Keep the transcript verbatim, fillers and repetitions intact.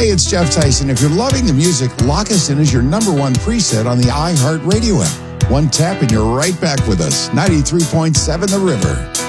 Hey, it's Jeff Tyson. If you're loving the music, lock us in as your number one preset on the iHeartRadio app. One tap and you're right back with us. ninety-three point seven The River.